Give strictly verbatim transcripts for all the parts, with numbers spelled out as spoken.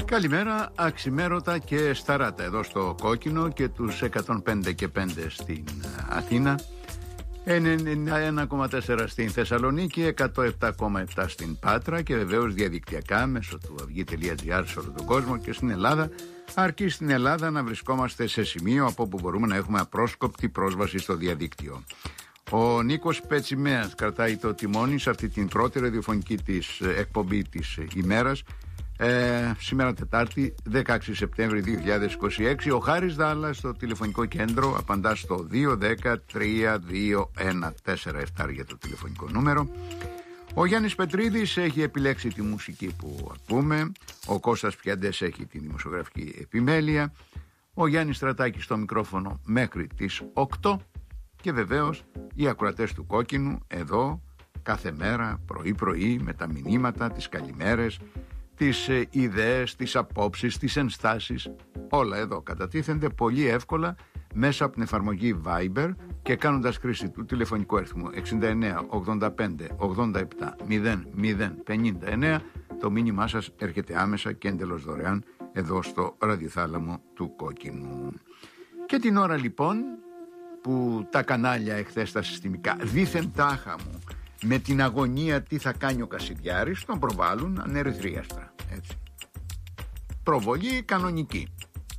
Καλημέρα, αξιμέρωτα και σταράτα εδώ στο Κόκκινο και τους εκατόν πέντε και πέντε στην Αθήνα, ενενήντα ένα κόμμα τέσσερα στην Θεσσαλονίκη, εκατόν επτά κόμμα επτά στην Πάτρα και βεβαίως διαδικτυακά μέσω του αυγή τελεία τζι άρ σε όλο τον κόσμο και στην Ελλάδα, αρκεί στην Ελλάδα να βρισκόμαστε σε σημείο από όπου μπορούμε να έχουμε απρόσκοπτη πρόσβαση στο διαδίκτυο. Ο Νίκος Πετσιμέας κρατάει το τιμόνι σε αυτή την πρώτη ραδιοφωνική της εκπομπή της ημέρας. Ε, σήμερα Τετάρτη δεκαέξι Σεπτέμβρη δύο χιλιάδες είκοσι έξι. Ο Χάρης Δάλλας στο τηλεφωνικό κέντρο απαντά στο δύο δέκα τρία δύο ένα τέσσερα επτά για το τηλεφωνικό νούμερο. Ο Γιάννης Πετρίδης έχει επιλέξει τη μουσική που ακούμε. Ο Κώστας Πιαντές έχει τη δημοσιογραφική επιμέλεια. Ο Γιάννης Στρατάκης στο μικρόφωνο μέχρι τις οκτώ. Και βεβαίως οι ακροατές του Κόκκινου εδώ κάθε μέρα πρωί πρωί με τα μηνύματα, τις καλημέρες, τις ε, ιδέες, τις απόψεις, τις ενστάσεις, όλα εδώ κατατίθενται πολύ εύκολα μέσα από την εφαρμογή Viber και κάνοντας χρήση του τηλεφωνικού αριθμού εξήντα εννέα ογδόντα πέντε ογδόντα επτά μηδέν μηδέν πενήντα εννέα. Το μήνυμά σας έρχεται άμεσα και εντελώς δωρεάν εδώ στο ραδιοθάλαμο του Κόκκινου. Και την ώρα λοιπόν που τα κανάλια εχθές τα συστημικά δήθεν τάχα μου με την αγωνία τι θα κάνει ο Κασιδιάρης, τον προβάλλουν ανερυθρίαστρα, έτσι. Προβολή κανονική.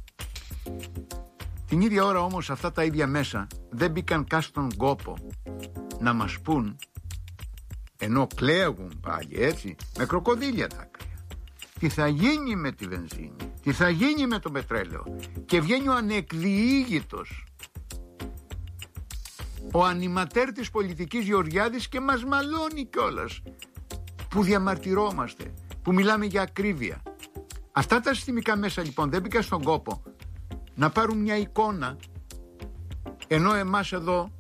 Την ίδια ώρα όμως αυτά τα ίδια μέσα δεν μπήκαν καν στον κόπο να μας πούν, ενώ κλαίγουν πάλι έτσι με κροκοδίλια δάκρυα, τι θα γίνει με τη βενζίνη, τι θα γίνει με το πετρέλαιο, και βγαίνει ο ανεκδιήγητος ο ανηματέρ της πολιτικής Γεωργιάδης και μας μαλώνει κιόλας που διαμαρτυρόμαστε, που μιλάμε για ακρίβεια. Αυτά τα συστημικά μέσα λοιπόν δεν μπήκαν στον κόπο να πάρουν μια εικόνα, ενώ εμάς εδώ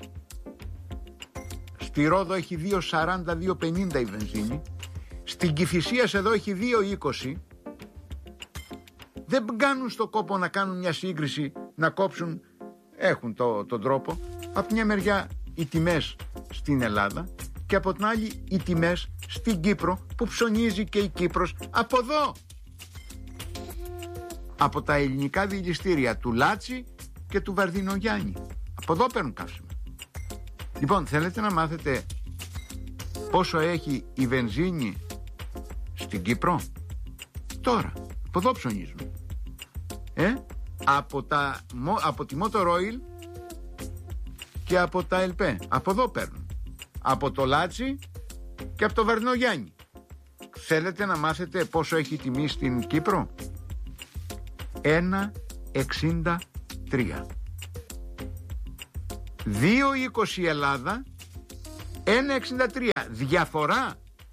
στη Ρόδο έχει δύο σαράντα, δύο πενήντα η βενζίνη, στην Κηφισίας εδώ έχει δύο είκοσι. Δεν κάνουν στον κόπο να κάνουν μια σύγκριση, να κόψουν, έχουν το, τον τρόπο. Από μια μεριά οι τιμές στην Ελλάδα και από την άλλη οι τιμές στην Κύπρο, που ψωνίζει και η Κύπρος από εδώ, από τα ελληνικά δηληστήρια του Λάτσι και του Βαρδινογιάννη. Από εδώ παίρνουν καύσιμα. Λοιπόν, θέλετε να μάθετε πόσο έχει η βενζίνη στην Κύπρο? Τώρα, από εδώ ψωνίζουν. Ε, από, τα, από τη Motor Oil και από τα ΕΛΠΕ. Από εδώ παίρνουν. Από το Λάτσι και από το Βαρδινογιάννη. Θέλετε να μάθετε πόσο έχει τιμή στην Κύπρο? ένα εξήντα τρία. δύο είκοσι Ελλάδα, ένα εξήντα τρία. Διαφορά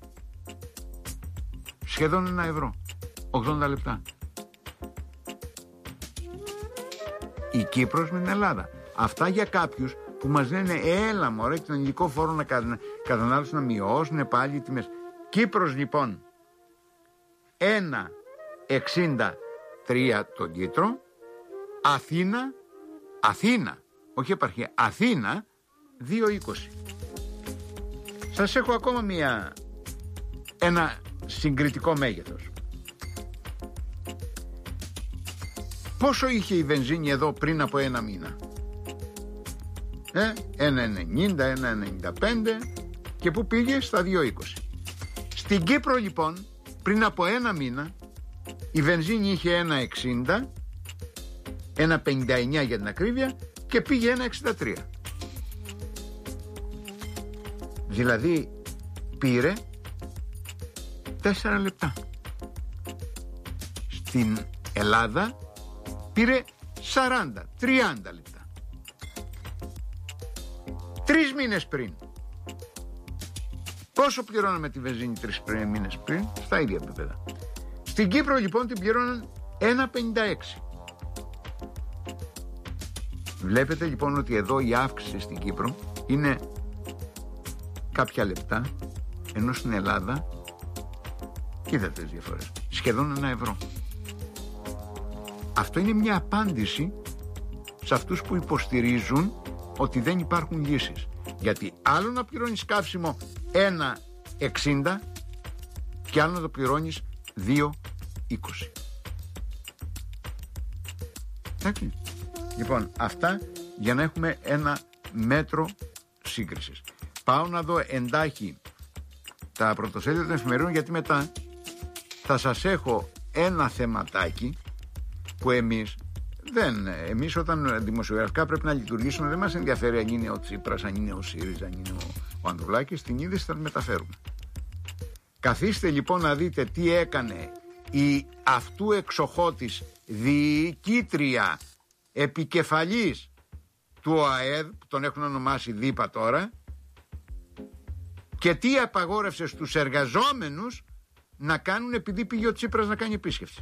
σχεδόν ένα ευρώ. ογδόντα λεπτά. Η Κύπρος με την Ελλάδα. Αυτά για κάποιους που μας λένε έλα μωρέ, τον υλικό φόρο να κατανάλωσουν, να μειώσουν πάλι οι τιμές. Κύπρος λοιπόν ένα εξήντα τρία τον λίτρο. Αθήνα, Αθήνα, όχι επαρχία, Αθήνα δύο είκοσι. Σας έχω ακόμα μια, ένα συγκριτικό μέγεθος. Πόσο είχε η βενζίνη εδώ πριν από ένα μήνα? Ε, ένα ενενήντα, ένα ενενήντα πέντε, και που πήγε στα δύο είκοσι. Στην Κύπρο λοιπόν πριν από ένα μήνα η βενζίνη είχε ένα εξήντα, ένα πενήντα εννιά για την ακρίβεια, και πήγε ένα εξήντα τρία. Δηλαδή πήρε τέσσερα λεπτά. Στην Ελλάδα πήρε σαράντα, τριάντα λεπτά. Τρεις μήνες πριν. Πόσο πληρώναμε τη βενζίνη τρεις μήνες πριν? Στα ίδια επίπεδα. Στην Κύπρο λοιπόν την πληρώναν ένα πενήντα έξι. Βλέπετε λοιπόν ότι εδώ η αύξηση στην Κύπρο είναι κάποια λεπτά, ενώ στην Ελλάδα, κοίτατε τις διαφορές, σχεδόν ένα ευρώ. Αυτό είναι μια απάντηση σε αυτούς που υποστηρίζουν ότι δεν υπάρχουν λύσεις. Γιατί άλλο να πληρώνεις καύσιμο ένα εξήντα και άλλο να το πληρώνεις δύο είκοσι. Εντάξει. Λοιπόν, αυτά για να έχουμε ένα μέτρο σύγκρισης. Πάω να δω εντάχει τα πρωτοσέλιδα των εφημερίδων, γιατί μετά θα σας έχω ένα θεματάκι που εμείς δεν, εμείς όταν δημοσιογραφικά πρέπει να λειτουργήσουμε, δεν μας ενδιαφέρει αν είναι ο Τσίπρας, αν είναι ο ΣΥΡΙΖΑ, αν είναι ο, ο Ανδρουλάκης. Την είδηση θα την μεταφέρουμε. Καθίστε λοιπόν να δείτε τι έκανε η αυτού εξοχώτης διοικήτρια επικεφαλής του ΟΑΕΔ, που τον έχουν ονομάσει ΔΥΠΑ τώρα, και τι απαγόρευσε στους εργαζόμενους να κάνουν επειδή πήγε ο Τσίπρας να κάνει επίσκεψη.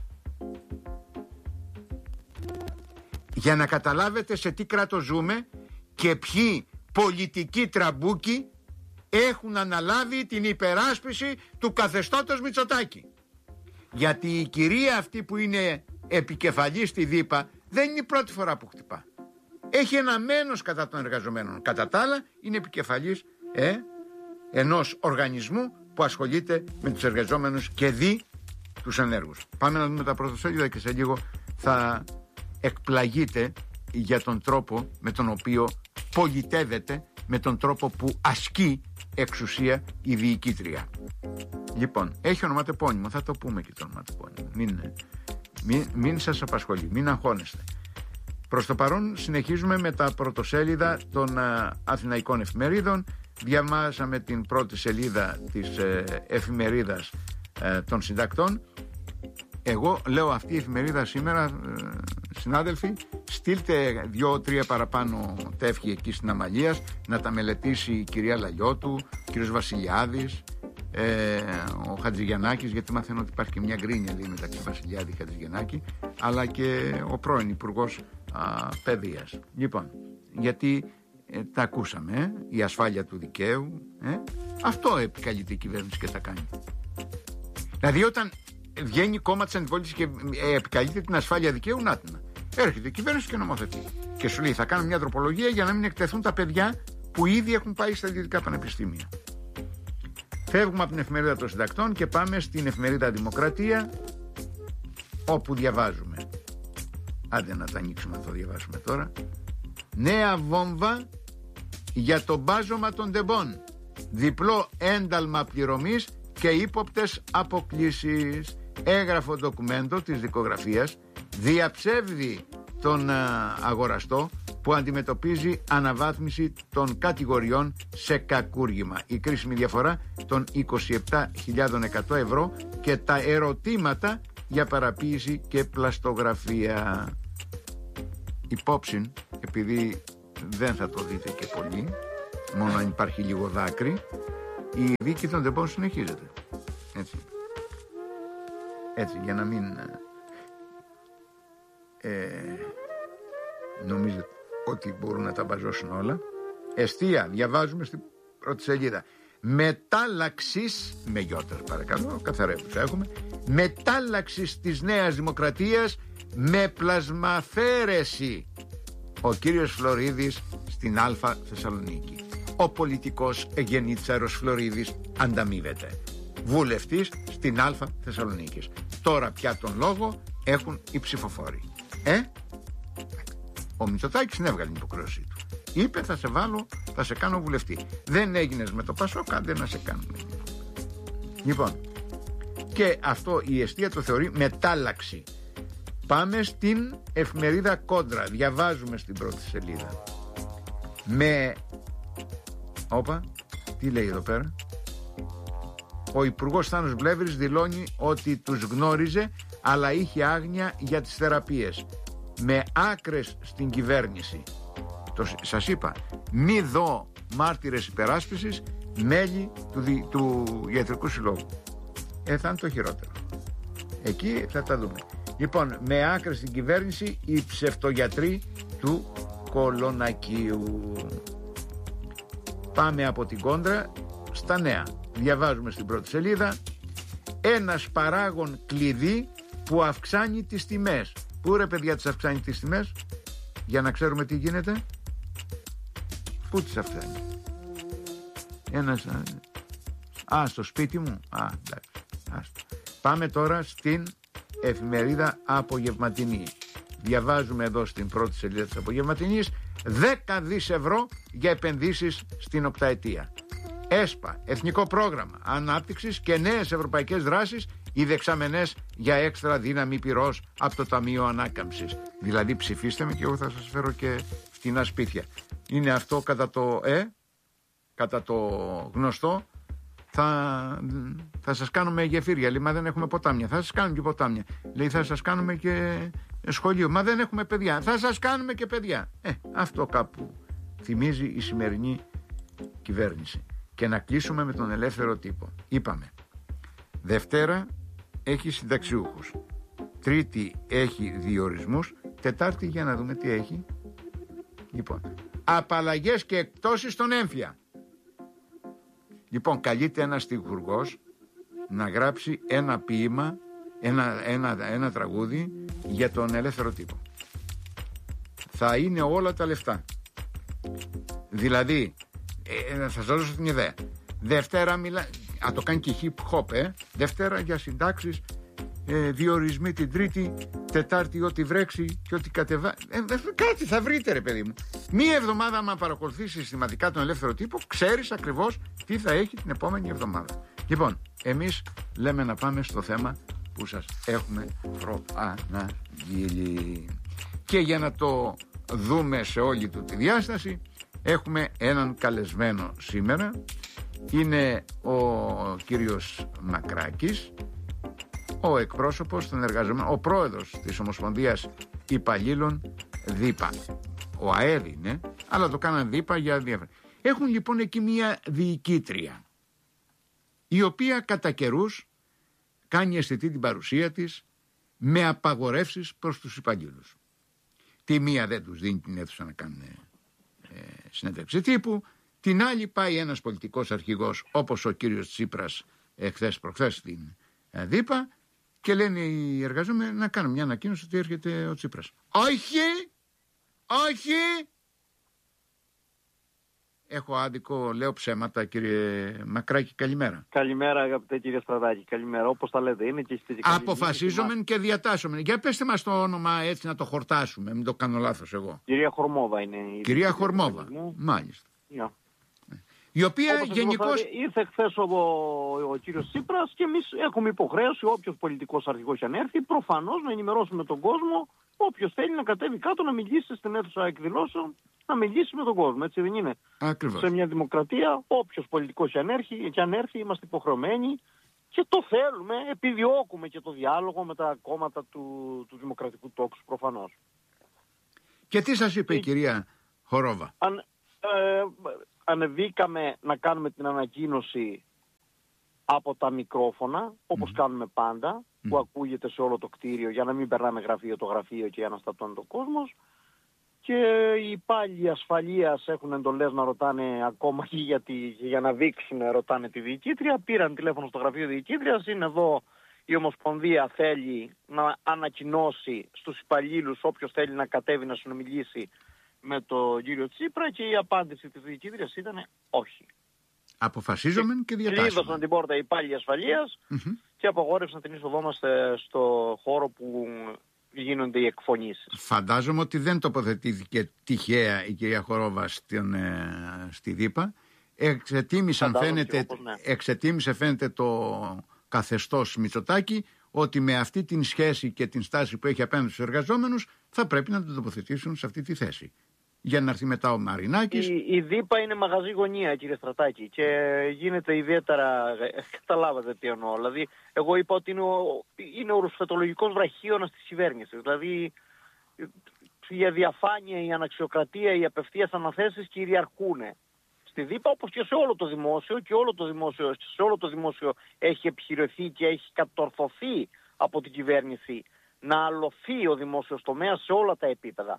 Για να καταλάβετε σε τι κράτος ζούμε και ποιοι πολιτικοί τραμπούκοι έχουν αναλάβει την υπεράσπιση του καθεστώτος Μητσοτάκη. Γιατί η κυρία αυτή που είναι επικεφαλής στη ΔΥΠΑ δεν είναι η πρώτη φορά που χτυπά. Έχει ένα μένος κατά των εργαζομένων. Κατά τα άλλα είναι επικεφαλής ε, ενός οργανισμού που ασχολείται με τους εργαζόμενους και δει τους ανέργους. Πάμε να δούμε τα πρωτοσέλιδα και σε λίγο θα εκπλαγείτε για τον τρόπο με τον οποίο πολιτεύεται, με τον τρόπο που ασκεί εξουσία η διοικήτρια. Λοιπόν, έχει ονοματεπώνυμο, θα το πούμε και το ονοματεπώνυμο. Μην, μην, μην σας απασχολεί, μην αγχώνεστε. Προς το παρόν συνεχίζουμε με τα πρωτοσέλιδα των α, αθηναϊκών εφημερίδων. Διαβάσαμε την πρώτη σελίδα της ε, εφημερίδας ε, των συντακτών. Εγώ λέω αυτή η εφημερίδα σήμερα, ε, συνάδελφοι, στείλτε δυο-τρία παραπάνω τεύχη εκεί στην Αμαλίας να τα μελετήσει η κυρία Λαγιώτου, ο κύριος Βασιλιάδης, ε, ο Χατζηγιαννάκης, γιατί μαθαίνω ότι υπάρχει και μια γκρίνια λέει, μεταξύ Βασιλιάδη και Χατζηγιαννάκη, αλλά και ο πρώην Υπουργός α, Παιδείας. Λοιπόν, γιατί ε, τα ακούσαμε, ε, η ασφάλεια του δικαίου, ε, αυτό επικαλείται η κυβέρνηση και τα κάνει. Δηλαδή όταν βγαίνει κόμμα της αντιπολίτευσης και ε, επικαλείται την ασφάλεια δικαίου, να την. Έρχεται η κυβέρνηση και νομοθετεί. Και σου λέει θα κάνω μια τροπολογία για να μην εκτεθούν τα παιδιά που ήδη έχουν πάει στα ιδιωτικά πανεπιστήμια. Φεύγουμε από την εφημερίδα των συντακτών και πάμε στην εφημερίδα Δημοκρατία, όπου διαβάζουμε. Άντε να τα ανοίξουμε, να το διαβάσουμε τώρα. Νέα βόμβα για το μπάζωμα των τεμπών. Διπλό ένταλμα πληρωμής και ύποπτες αποκλήσεις. Έγραφο ντοκουμέντο της δικογραφίας διαψεύδει τον α, αγοραστό που αντιμετωπίζει αναβάθμιση των κατηγοριών σε κακούργημα. Η κρίσιμη διαφορά των είκοσι επτά χιλιάδες εκατό ευρώ και τα ερωτήματα για παραποίηση και πλαστογραφία. Υπόψη, επειδή δεν θα το δείτε και πολύ, μόνο αν υπάρχει λίγο δάκρυ, η δίκη των τεμπών συνεχίζεται. Έτσι. Έτσι, για να μην ε, νομίζετε ότι μπορούν να τα μπαζώσουν όλα. Εστία, διαβάζουμε στην πρώτη σελίδα. Μετάλλαξης, με γιώτερ παρακαλώ, καθαρεύουσα έχουμε. Μετάλλαξης της Νέας Δημοκρατίας με πλασμαφέρεση. Ο κύριος Φλωρίδης στην Α Θεσσαλονίκη. Ο πολιτικός Εγενίτσαρος Φλωρίδης ανταμείβεται. Βουλευτής στην Α Θεσσαλονίκης. Τώρα πια τον λόγο έχουν οι ψηφοφόροι. Ε, ο Μητσοτάκης την έβγαλε την υποχρέωσή του. Είπε θα σε βάλω, θα σε κάνω βουλευτή. Δεν έγινες με το Πασόκ, άντε να σε κάνουμε. Λοιπόν, και αυτό η Εστία το θεωρεί μετάλλαξη. Πάμε στην εφημερίδα Κόντρα. Διαβάζουμε στην πρώτη σελίδα. Με... Όπα, τι λέει εδώ πέρα. Ο Υπουργός Θάνος Βλεύρης δηλώνει ότι τους γνώριζε αλλά είχε άγνοια για τις θεραπείες. Με άκρες στην κυβέρνηση. Το, σας είπα, μη δω μάρτυρες υπεράσπισης μέλη του, δι, του Ιατρικού Συλλόγου. Ε, θα είναι το χειρότερο. Εκεί θα τα δούμε. Λοιπόν, με άκρες στην κυβέρνηση οι ψευτογιατροί του Κολονακίου. Πάμε από την Κόντρα στα νέα. Διαβάζουμε στην πρώτη σελίδα. Ένας παράγων κλειδί που αυξάνει τις τιμές. Πού ρε παιδιά τις αυξάνει τις τιμές? Για να ξέρουμε τι γίνεται. Πού τις αυξάνει? Ένας... Α, στο σπίτι μου. Α, εντάξει. Άστο. Πάμε τώρα στην εφημερίδα Απογευματινή. διαβάζουμε εδώ στην πρώτη σελίδα της Απογευματινής, δέκα δις ευρώ για επενδύσεις στην επταετία. ΕΣΠΑ, Εθνικό Πρόγραμμα Ανάπτυξης και νέες ευρωπαϊκές δράσεις, οι δεξαμενές για έξτρα δύναμη πυρός από το Ταμείο Ανάκαμψης. Δηλαδή ψηφίστε με και εγώ θα σας φέρω και φτηνά σπίτια. Είναι αυτό κατά το ε, κατά το γνωστό, θα, θα σας κάνουμε γεφύρια. Λέει, μα δεν έχουμε ποτάμια. Θα σας κάνουμε και ποτάμια. Λέει, θα σας κάνουμε και σχολείο. Μα δεν έχουμε παιδιά. Θα σας κάνουμε και παιδιά. Ε, αυτό κάπου θυμίζει η σημερινή κυβέρνηση. Και να κλείσουμε με τον ελεύθερο τύπο. Είπαμε, Δευτέρα έχει συνταξιούχους, Τρίτη έχει διορισμούς, Τετάρτη για να δούμε τι έχει. Λοιπόν, απαλλαγές και εκτόσεις στον έμφυα. Λοιπόν, καλείται ένας στιχουργός να γράψει ένα ποίημα, ένα, ένα, ένα τραγούδι για τον ελεύθερο τύπο. Θα είναι όλα τα λεφτά. Δηλαδή, ε, θα σας δώσω την ιδέα. Δευτέρα μιλά... Α, το κάνει και hip hop, ε. Δευτέρα για συντάξεις, ε, διορισμοί την Τρίτη, Τετάρτη ό,τι βρέξει και ό,τι κατεβάσει. Ε, κάτι θα βρείτε, ρε παιδί μου. Μία εβδομάδα, άμα παρακολουθείς συστηματικά τον ελεύθερο τύπο, ξέρεις ακριβώς τι θα έχει την επόμενη εβδομάδα. Λοιπόν, εμείς λέμε να πάμε στο θέμα που σας έχουμε προαναγγείλει. Και για να το δούμε σε όλη του τη διάσταση, έχουμε έναν καλεσμένο σήμερα. Είναι ο κύριος Μακράκης, ο εκπρόσωπος των εργαζομένων, ο πρόεδρος της Ομοσπονδίας Υπαλλήλων ΔΥΠΑ. Ο ΑΕΔ είναι, αλλά το κάναν ΔΥΠΑ για διάφορα. Έχουν λοιπόν εκεί μια διοικήτρια, η οποία κατά καιρούς κάνει αισθητή την παρουσία της με απαγορεύσεις προς τους υπαλλήλους. Τη μία δεν τους δίνει την αίθουσα να κάνουν ε, συνέντευξη τύπου, την άλλη πάει ένας πολιτικός αρχηγός όπως ο κύριος Τσίπρας εχθές προχθές στην ε, ΔΥΠΑ και λένε οι εργαζόμενοι να κάνουν μια ανακοίνωση ότι έρχεται ο Τσίπρας. Όχι, όχι. Έχω άδικο, λέω ψέματα, κύριε Μακράκη, καλημέρα. Καλημέρα, αγαπητέ κύριε Στρατάκη, καλημέρα. Όπως τα λέτε, είναι και στη δικασία. Αποφασίζομεν και διατάσσομεν. Για πέστε μας το όνομα έτσι να το χορτάσουμε, μην το κάνω λάθος εγώ. Κυρία Χορμόβα είναι η. Κυρία Χορμόβα, μάλιστα. Yeah. Η οποία Όπως γενικώς. Ήρθε χθες ο, ο κύριος Τσίπρας και εμείς έχουμε υποχρέωση, όποιος πολιτικός αρχηγός αν έρθει, προφανώς να ενημερώσουμε τον κόσμο. Όποιος θέλει να κατέβει κάτω να μιλήσει στην αίθουσα εκδηλώσεων, να μιλήσει με τον κόσμο, έτσι δεν είναι? Ακριβώς. Σε μια δημοκρατία, όποιος πολιτικός και αν έρθει, και αν έρθει είμαστε υποχρεωμένοι και το θέλουμε, επιδιώκουμε και το διάλογο με τα κόμματα του, του δημοκρατικού τόξου προφανώς. Και τι σας είπε η, η κυρία Χορόβα? Αν, ε, ανεβήκαμε να κάνουμε την ανακοίνωση από τα μικρόφωνα, όπως mm. κάνουμε πάντα, mm. που ακούγεται σε όλο το κτίριο για να μην περνάμε γραφείο το γραφείο και για να στατώνει το κόσμος. Και οι υπάλληλοι ασφαλείας έχουν εντολές να ρωτάνε ακόμα και για, τη, για να δείξουν, ρωτάνε τη διοικήτρια. Πήραν τηλέφωνο στο γραφείο διοικήτριας, είναι εδώ η Ομοσπονδία, θέλει να ανακοινώσει στους υπαλλήλους όποιος θέλει να κατέβει να συνομιλήσει με τον κύριο Τσίπρα και η απάντηση της διοικήτριας ήταν όχι. Αποφασίζομεν και διατάσσομεν. Κλείδωσαν την πόρτα οι υπάλληλοι ασφαλείας mm-hmm. και απαγόρευσαν την είσοδό μας στο χώρο που γίνονται οι εκφωνήσεις. Φαντάζομαι ότι δεν τοποθετήθηκε τυχαία η κυρία Χορόβα στην, ε, στη ΔΥΠΑ. Εξετίμησαν φαίνεται, όπως, ναι. εξετίμησε φαίνεται το καθεστώς Μητσοτάκη ότι με αυτή την σχέση και την στάση που έχει απέναντι στους εργαζόμενους θα πρέπει να τον τοποθετήσουν σε αυτή τη θέση. Για να έρθει μετά ο Μαρινάκης. Η, η ΔΥΠΑ είναι μαγαζί γωνία, κύριε Στρατάκη, και γίνεται ιδιαίτερα. Καταλάβατε τι εννοώ. Δηλαδή, εγώ είπα ότι είναι ο, είναι ο ρουσφετολογικός βραχίωνας της κυβέρνησης. Δηλαδή, η αδιαφάνεια, η αναξιοκρατία, οι απευθείας αναθέσεις κυριαρχούν στη ΔΥΠΑ, όπως και σε όλο το δημόσιο, και όλο το δημόσιο, σε όλο το δημόσιο έχει επιχειρηθεί και έχει κατορθωθεί από την κυβέρνηση να αλωθεί ο δημόσιος τομέας σε όλα τα επίπεδα.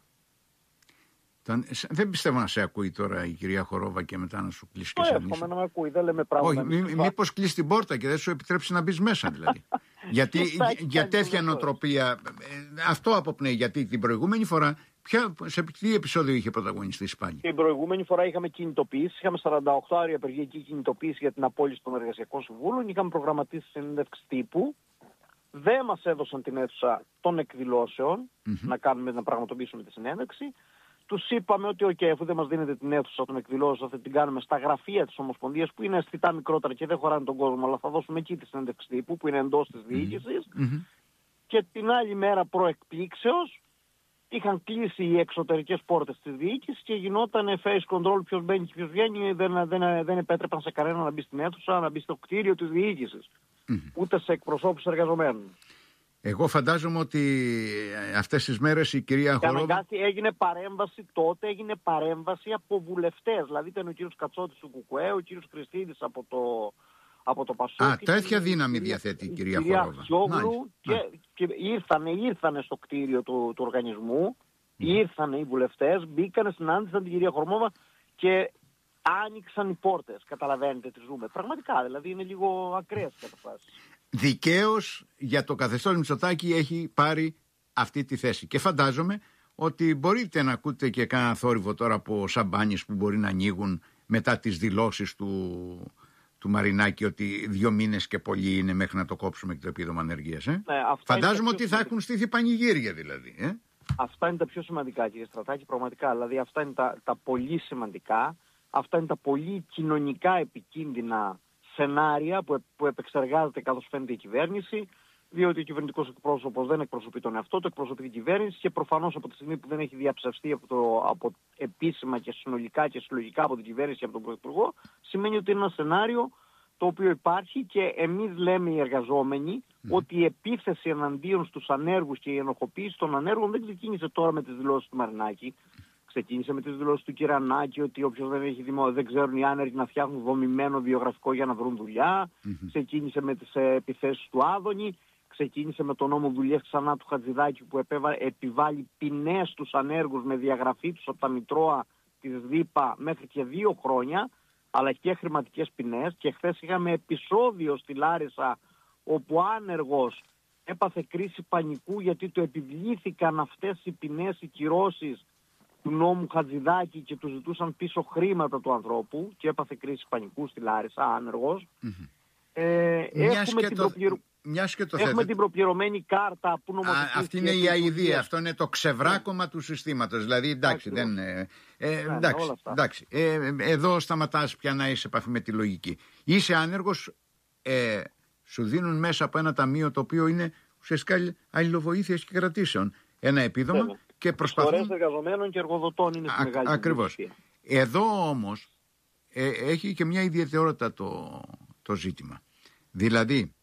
Δεν πιστεύω να σε ακούει τώρα η κυρία Χορόβα και μετά να σου κλείσει και σε εύχομαι να με ακούει, δεν λέμε πράγματα. Όχι, μη, μήπως κλείσει την πόρτα και δεν σου επιτρέψει να μπεις μέσα δηλαδή. γιατί για τέτοια νοοτροπία, αυτό αποπνέει, γιατί την προηγούμενη φορά, ποια, σε τι επεισόδιο είχε πρωταγωνιστήσει πάλι? Την προηγούμενη φορά είχαμε κινητοποιήσει, είχαμε σαράντα οκτώ ώρες απεργιακή κινητοποίηση για την απόλυση των εργασιακών συμβούλων, είχαμε προγραμματίσει συνέντευξη τύπου δεν μας έδωσαν την αίθουσα των εκδηλώσεων, mm-hmm. να, κάνουμε, να πραγματοποιήσουμε τη συνέντευξη. Τους είπαμε ότι okay, αφού δεν μας δίνετε την αίθουσα των εκδηλώσεων, θα την κάνουμε στα γραφεία της Ομοσπονδίας, που είναι αισθητά μικρότερα και δεν χωράνε τον κόσμο, αλλά θα δώσουμε εκεί τη συνέντευξη τύπου, που είναι εντός της διοίκησης. Mm-hmm. Και την άλλη μέρα προεκπλήξεως είχαν κλείσει οι εξωτερικές πόρτες της διοίκησης και γινόταν face control, ποιος μπαίνει και ποιος βγαίνει. Δεν, δεν, δεν επέτρεπαν σε κανένα να μπει στην αίθουσα, να μπει στο κτίριο της διοίκησης. Mm-hmm. Ούτε σε εκπροσώπους εργαζομένων. Εγώ φαντάζομαι ότι αυτές τις μέρες η κυρία Χορόβα... Και έγινε παρέμβαση, τότε έγινε παρέμβαση από βουλευτές. Δηλαδή ήταν ο κύριος Κατσότης του Κουκουέ, ο κύριος Χριστίδης από το, από το Πασόκ. Α, τέτοια δύναμη διαθέτει η κυρία, κυρία Χορόβα. Χιόγλου, και, και ήρθανε, ήρθανε στο κτίριο του, του οργανισμού, mm. ήρθανε οι βουλευτές, μπήκανε, συνάντησαν την κυρία Χορόβα και άνοιξαν οι πόρτες. Καταλαβαίνετε τι ζούμε. Πραγματικά, δηλαδή είναι λίγο ακραίες οι καταστάσεις. Δικαίως για το καθεστώς Μητσοτάκη έχει πάρει αυτή τη θέση. Και φαντάζομαι ότι μπορείτε να ακούτε και κάνα θόρυβο τώρα από σαμπάνιες που μπορεί να ανοίγουν μετά τις δηλώσεις του, του Μαρινάκη ότι δύο μήνες και πολύ είναι μέχρι να το κόψουμε και το επίδομα ανεργίας. Ε? Ναι, φαντάζομαι ότι θα έχουν στήθει πανηγύρια δηλαδή. Ε? Αυτά είναι τα πιο σημαντικά, κύριε Στρατάκη, πραγματικά. Δηλαδή αυτά είναι τα, τα πολύ σημαντικά, αυτά είναι τα πολύ κοινωνικά επικίνδυνα σενάρια που, που επεξεργάζεται καθώς φαίνεται η κυβέρνηση, διότι ο κυβερνητικός εκπρόσωπος δεν εκπροσωπεί τον εαυτό του, εκπροσωπεί την κυβέρνηση και προφανώς από τη στιγμή που δεν έχει διαψευστεί από, το, από επίσημα και συνολικά και συλλογικά από την κυβέρνηση και από τον Πρωθυπουργό, σημαίνει ότι είναι ένα σενάριο το οποίο υπάρχει και εμείς λέμε οι εργαζόμενοι mm. ότι η επίθεση εναντίον στους ανέργους και η ενοχοποίηση των ανέργων δεν ξεκίνησε τώρα με τις δηλώσεις του Μαρινάκη. Ξεκίνησε με τις δηλώσεις του Κυρανάκη ότι όποιος δεν έχει δημο... δεν ξέρουν οι άνεργοι να φτιάχνουν δομημένο βιογραφικό για να βρουν δουλειά. Mm-hmm. Ξεκίνησε με τις ε, επιθέσεις του Άδωνη. Ξεκίνησε με τον νόμο δουλειές ξανά του Χατζηδάκη που επέβα... επιβάλλει ποινές στους ανέργους με διαγραφή τους από τα Μητρώα της ΔΥΠΑ μέχρι και δύο χρόνια, αλλά και χρηματικές ποινές. Και χθες είχαμε επεισόδιο στη Λάρισα όπου άνεργος έπαθε κρίση πανικού γιατί του επιβλήθηκαν αυτές οι ποινές, οι κυρώσεις του νόμου Χατζηδάκη και του ζητούσαν πίσω χρήματα του ανθρώπου και έπαθε κρίση πανικού στη Λάρισα, άνεργος. Mm-hmm. Ε, έχουμε την, το... προπληρω... έχουμε την προπληρωμένη κάρτα που νομοθετήθηκε. Αυτή είναι η αηδία, αυτό είναι το ξεβράκωμα yeah. του συστήματος. Δηλαδή εντάξει, δεν, ε, ε, yeah, εντάξει, εντάξει. Ε, εδώ σταματάς πια να είσαι σε επαφή με τη λογική. Είσαι άνεργος, ε, σου δίνουν μέσα από ένα ταμείο το οποίο είναι ουσιαστικά αλληλοβοήθειας και κρατήσεων ένα επίδομα. Yeah. Και προσπαθούν... Φορές εργαζομένων και εργοδοτών είναι στη μεγάλη ακριβώς. Εδώ όμως ε, έχει και μια ιδιαιτερότητα το, το ζήτημα. Δηλαδή,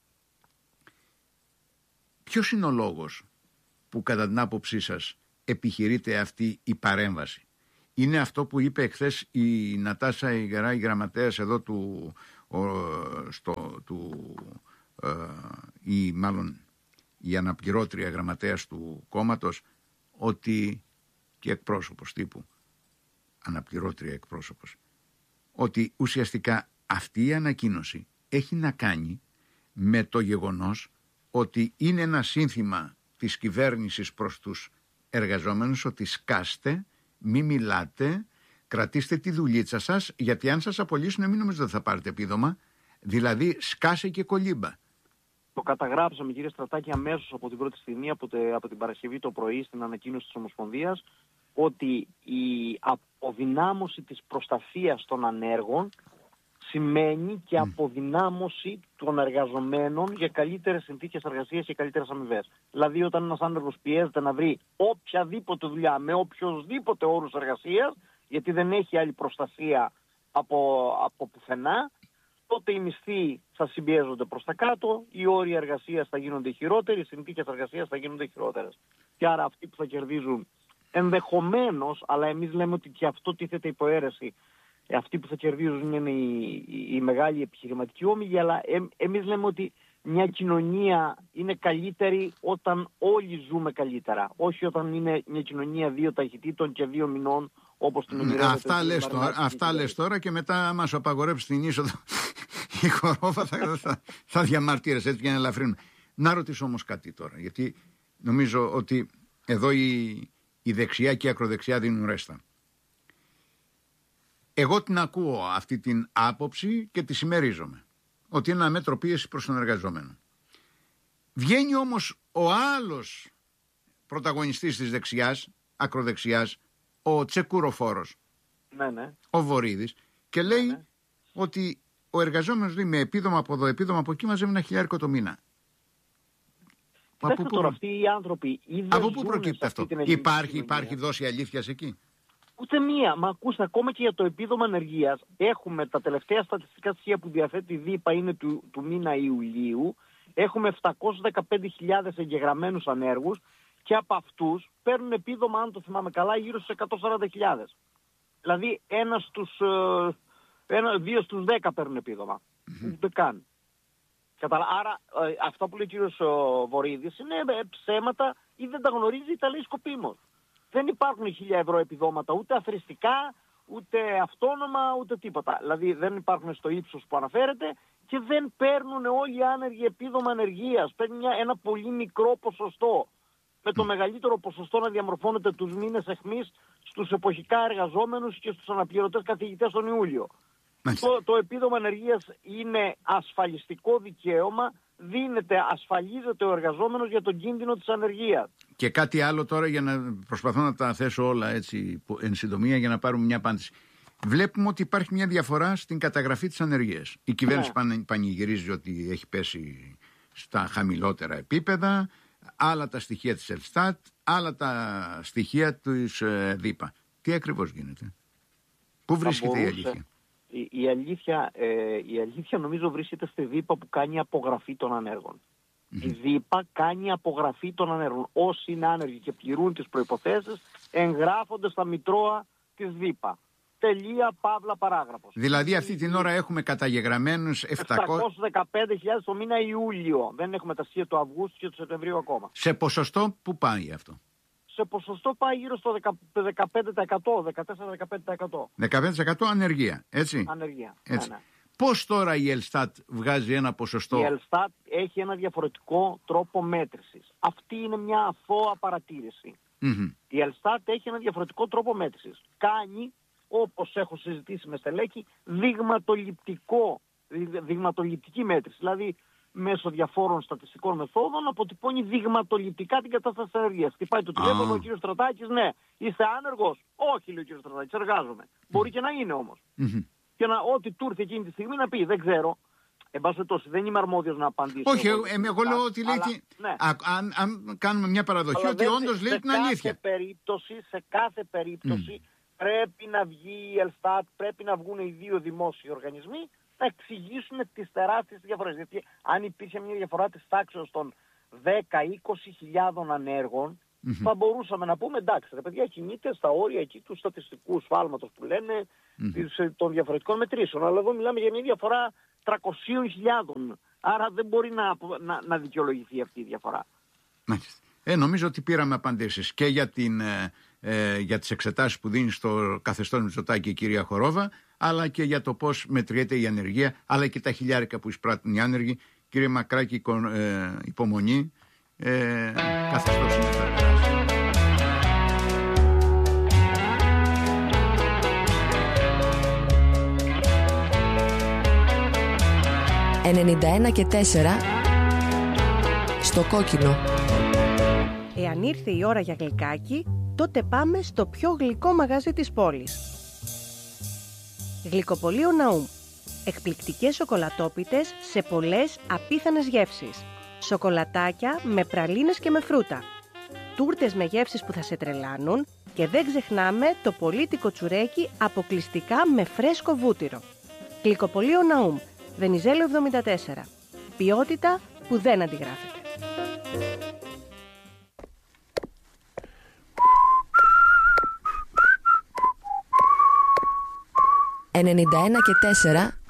ποιος είναι ο λόγος που κατά την άποψή σας επιχειρείται αυτή η παρέμβαση? Είναι αυτό που είπε εχθές η Νατάσα Ιγερά, η γραμματέας εδώ του, ο, στο, του ε, ή μάλλον η αναπληρώτρια γραμματέας του κόμματος, ότι και εκπρόσωπος τύπου, αναπληρώτρια εκπρόσωπος, ότι ουσιαστικά αυτή η ανακοίνωση έχει να κάνει με το γεγονός ότι είναι ένα σύνθημα της κυβέρνησης προς τους εργαζόμενους ότι σκάστε, μη μιλάτε, κρατήστε τη δουλίτσα σας, γιατί αν σας απολύσουν μην νομίζετε ότι θα πάρετε επίδομα, δηλαδή σκάσε και κολύμπα. Το καταγράψαμε, κύριε Στρατάκη, αμέσως από την πρώτη στιγμή, από, τε, από την Παρασκευή το πρωί στην ανακοίνωση της Ομοσπονδίας, ότι η αποδυνάμωση της προστασίας των ανέργων σημαίνει και αποδυνάμωση των εργαζομένων για καλύτερες συνθήκες εργασίας και καλύτερες αμοιβές. Δηλαδή, όταν ένας άνεργος πιέζεται να βρει οποιαδήποτε δουλειά με οποιοσδήποτε όρους εργασίας, γιατί δεν έχει άλλη προστασία από, από πουθενά, τότε οι μισθοί θα συμπιέζονται προς τα κάτω, οι όροι εργασίας θα γίνονται χειρότεροι, οι συνθήκες εργασίας θα γίνονται χειρότερες. Και άρα αυτοί που θα κερδίζουν ενδεχομένως, αλλά εμείς λέμε ότι και αυτό τίθεται υπό αίρεση, αυτοί που θα κερδίζουν είναι οι, οι, οι μεγάλοι επιχειρηματικοί όμιλοι, αλλά ε, εμείς λέμε ότι μια κοινωνία είναι καλύτερη όταν όλοι ζούμε καλύτερα. Όχι όταν είναι μια κοινωνία δύο ταχυτήτων και δύο μηνών, όπως την ονειρεύεται. Αυτά, λες τώρα, αυτά λες τώρα και μετά μας απαγορέψει την είσοδο η Χορόβα θα, θα, θα διαμαρτύρεσαι έτσι για να ελαφρύνουμε. Να ρωτήσω όμως κάτι τώρα, γιατί νομίζω ότι εδώ η, η δεξιά και η ακροδεξιά δίνουν ρέστα. Εγώ την ακούω αυτή την άποψη και τη συμμερίζομαι. Ότι είναι ένα μέτρο πίεση προς τον εργαζόμενο. Βγαίνει όμως ο άλλος πρωταγωνιστής της δεξιάς, ακροδεξιάς, ο τσεκουροφόρος, Ναι, ναι. ο Βορίδης, και λέει Ναι, ναι. ότι ο εργαζόμενος, λέει, με επίδομα από εδώ, επίδομα από εκεί, μαζεύει ένα χιλιάρικο το μήνα. Κοιτάξτε τώρα, αυτοί οι άνθρωποι ή δεν από πού ζουνε προκύπτει σε αυτή αυτό? την ελληνική Υπάρχει, κοινωνία. υπάρχει δόση αλήθειας εκεί? Ούτε μία. Μα ακούστε, ακόμα και για το επίδομα ανεργίας έχουμε τα τελευταία στατιστικά στοιχεία που διαθέτει η ΔΥΠΑ είναι του, του μήνα Ιουλίου. Έχουμε επτακόσιες δεκαπέντε χιλιάδες εγγεγραμμένους ανέργους και από αυτούς παίρνουν επίδομα, αν το θυμάμαι καλά, γύρω στους εκατόν σαράντα χιλιάδες. Δηλαδή ένα στους, ένα, δύο στους δέκα παίρνουν επίδομα. Mm-hmm. Ούτε καν. Καταλα... Άρα ε, αυτά που λέει ο κύριος Βορίδης είναι ε, ψέματα ή δεν τα γνωρίζει ή τα λέει σκοπίμως. Δεν υπάρχουν χίλια ευρώ επιδόματα ούτε αθρηστικά, ούτε αυτόνομα, ούτε τίποτα. Δηλαδή δεν υπάρχουν στο ύψος που αναφέρεται και δεν παίρνουν όλοι οι άνεργοι επίδομα ανεργίας. Παίρνουν μια, ένα πολύ μικρό ποσοστό. Με το μεγαλύτερο ποσοστό να διαμορφώνεται τους μήνες εχμής στους εποχικά εργαζόμενους και στους αναπληρωτές καθηγητές τον Ιούλιο. Το, το επίδομα ανεργίας είναι ασφαλιστικό δικαίωμα, δίνεται, ασφαλίζεται ο εργαζόμενος για τον κίνδυνο της ανεργίας. Και κάτι άλλο τώρα, για να προσπαθώ να τα θέσω όλα έτσι εν συντομία για να πάρουμε μια απάντηση. Βλέπουμε ότι υπάρχει μια διαφορά στην καταγραφή της ανεργίας. Η κυβέρνηση ναι. πανηγυρίζει ότι έχει πέσει στα χαμηλότερα επίπεδα, άλλα τα στοιχεία της Ελστάτ, άλλα τα στοιχεία της ε, ΔΥΠΑ. Τι ακριβώς γίνεται? Πού βρίσκεται η αλήθεια? Η, η, αλήθεια, ε, η αλήθεια νομίζω βρίσκεται στη ΔΥΠΑ που κάνει απογραφή των ανέργων. Mm-hmm. Η ΔΥΠΑ κάνει απογραφή των ανέργων. Όσοι είναι άνεργοι και πληρούν τις προϋποθέσεις εγγράφονται στα μητρώα της ΔΥΠΑ. Τελεία, παύλα, παράγραφος. Δηλαδή αυτή την ώρα έχουμε καταγεγραμμένους επτακόσιες δεκαπέντε χιλιάδες το μήνα Ιούλιο. Δεν έχουμε τα στοιχεία του Αυγούστου και του Σεπτεμβρίου ακόμα. Σε ποσοστό που πάει αυτό? Σε ποσοστό πάει γύρω στο δεκαπέντε τοις εκατό, δεκατέσσερα με δεκαπέντε τοις εκατό. δεκαπέντε τοις εκατό ανεργία, έτσι. Ανεργία, έτσι. Ναι, ναι. Πώς τώρα η Ελστάτ βγάζει ένα ποσοστό? Η Ελστάτ έχει ένα διαφορετικό τρόπο μέτρησης. Αυτή είναι μια αθώα παρατήρηση. Mm-hmm. Η Ελστάτ έχει ένα διαφορετικό τρόπο μέτρησης. Κάνει, όπως έχω συζητήσει με στελέχη, δειγματοληπτικό, δειγματοληπτική μέτρηση. Δηλαδή, μέσω διαφόρων στατιστικών μεθόδων αποτυπώνει δειγματοληπτικά την κατάσταση της ανεργίας. Χτυπάει το τηλέφωνο, oh. ο κύριος Στρατάκης, ναι. Είστε άνεργος? Όχι, λέει ο κύριος Στρατάκης, εργάζομαι. Mm. Μπορεί και να είναι όμως. Mm-hmm. Και να, ό,τι του ήρθε εκείνη τη στιγμή να πει, δεν ξέρω. Εν πάση περιπτώσει, δεν είμαι αρμόδιος να απαντήσω. Όχι, εγώ, ε, εγώ λέω ότι λέει. Αλλά, ναι. α, αν, αν κάνουμε μια παραδοχή, αλλά ότι όντως λέει την αλήθεια. Περίπτωση, σε κάθε περίπτωση mm. πρέπει να βγει η Ελστάτ, πρέπει να βγουν οι δύο δημόσιοι οργανισμοί να εξηγήσουν τις τεράστιες διαφορές. Γιατί αν υπήρχε μια διαφορά της τάξης των δέκα με είκοσι χιλιάδων ανέργων, mm-hmm. θα μπορούσαμε να πούμε εντάξει, ρε παιδιά, κινείται στα όρια εκεί του στατιστικού σφάλματος που λένε mm-hmm. των διαφορετικών μετρήσεων. Αλλά εδώ μιλάμε για μια διαφορά τριακόσιες χιλιάδες. Άρα δεν μπορεί να, να, να δικαιολογηθεί αυτή η διαφορά. Ε, νομίζω ότι πήραμε απαντήσεις και για, την, ε, ε, για τις εξετάσεις που δίνει στο καθεστώς Μητσοτάκη η κυρία Χορόβα, αλλά και για το πώς μετριέται η ανεργία, αλλά και τα χιλιάρικα που εισπράττουν οι άνεργοι. Κύριε Μακράκη, ε, υπομονή, ε, καθεστώς είναι θα περάσει. ενενήντα ένα και τέσσερα στο κόκκινο. Εάν ήρθε η ώρα για γλυκάκι, τότε πάμε στο πιο γλυκό μαγαζί της πόλης. Γλυκοπωλείο Ναούμ. Εκπληκτικές σοκολατόπιτες σε πολλές απίθανες γεύσεις. Σοκολατάκια με πραλίνες και με φρούτα. Τούρτες με γεύσεις που θα σε τρελάνουν και δεν ξεχνάμε το πολύτικο τσουρέκι αποκλειστικά με φρέσκο βούτυρο. Γλυκοπωλείο Ναούμ. Βενιζέλο εβδομήντα τέσσερα. Ποιότητα που δεν αντιγράφεται. ενενήντα ένα και τέσσερα